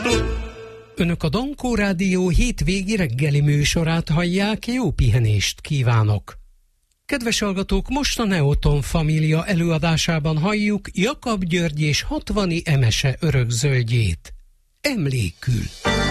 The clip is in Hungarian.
Önök a Dankó Rádió hétvégi reggeli műsorát hallják, jó pihenést kívánok! Kedves hallgatók, most a Neoton Família előadásában halljuk Jakab György és 60 emese örökzöldjét. Emlékül!